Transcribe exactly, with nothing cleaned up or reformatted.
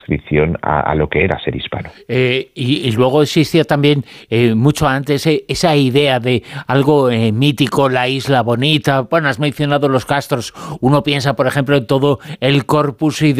descripción a, a lo que era ser hispano. Eh, y, y luego existía también, eh, mucho antes, eh, esa idea de algo eh, mítico, la isla bonita. Bueno, has mencionado los castros. Uno piensa, por ejemplo, en todo el corpus